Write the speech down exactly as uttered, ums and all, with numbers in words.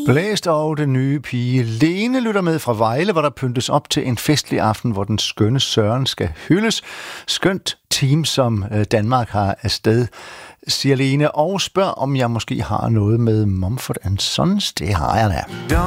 Blæst og den nye pige Lene lytter med fra Vejle, hvor der pyntes op til en festlig aften, hvor den skønne Søren skal hyldes. Skønt team, som Danmark har afsted, siger Lene, og spørger, om jeg måske har noget med Mumford and Sons. Det har jeg da.